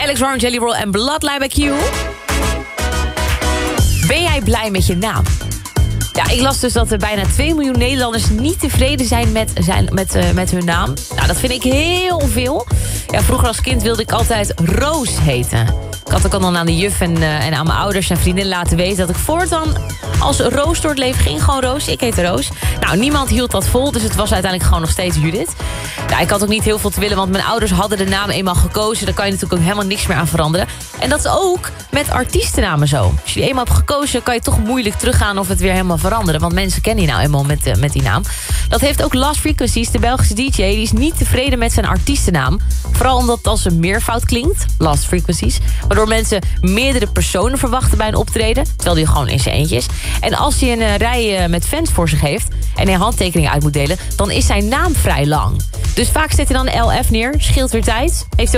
Alex Warren, Jelly Roll en Bloodline by Q. Ben jij blij met je naam? Ja, ik las dus dat er bijna 2 miljoen Nederlanders niet tevreden zijn met hun naam. Nou, dat vind ik heel veel. Ja, vroeger als kind wilde ik altijd Roos heten. Ik had ook al dan aan de juf en aan mijn ouders en vriendinnen laten weten... dat ik voortaan als Roos door het leven ging. Gewoon Roos, ik heette Roos. Nou, niemand hield dat vol, dus het was uiteindelijk gewoon nog steeds Judith. Ja, ik had ook niet heel veel te willen, want mijn ouders hadden de naam eenmaal gekozen. Daar kan je natuurlijk ook helemaal niks meer aan veranderen. En dat is ook met artiestennamen zo. Als je die eenmaal hebt gekozen, kan je toch moeilijk teruggaan of het weer helemaal veranderen. Want mensen kennen je nou eenmaal met die naam. Dat heeft ook Last Frequencies, de Belgische DJ. Die is niet tevreden met zijn artiestennaam. Vooral omdat het als een meervoud klinkt, Last Frequencies. Waardoor mensen meerdere personen verwachten bij een optreden. Terwijl die gewoon in zijn eentje is. En als hij een rij met fans voor zich heeft en hij handtekeningen uit moet delen, dan is zijn naam vrij lang. Dus vaak zet hij dan LF neer, scheelt weer tijd. Heeft